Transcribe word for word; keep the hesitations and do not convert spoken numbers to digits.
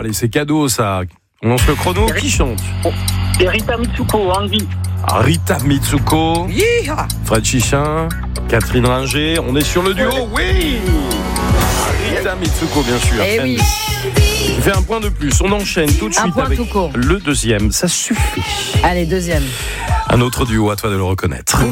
allez, c'est cadeau ça. On lance le chrono. Qui chante? Et Rita Mitsuko, Andy. Ah, Rita Mitsuko, Yeeha. Fred Chichin, Catherine Ringer. On est sur le duo, oui. Rita Mitsuko, bien sûr. Eh oui. Il fait un point de plus. On enchaîne tout de Un suite point avec tout court. le deuxième. Ça suffit. Allez, deuxième. Un autre duo, à toi de le reconnaître.